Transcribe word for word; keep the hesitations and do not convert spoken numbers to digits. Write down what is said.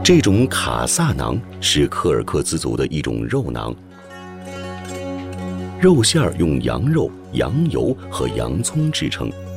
这种卡萨馕是柯尔克孜族的一种肉馕，肉馅儿用羊肉、羊油和洋葱制成，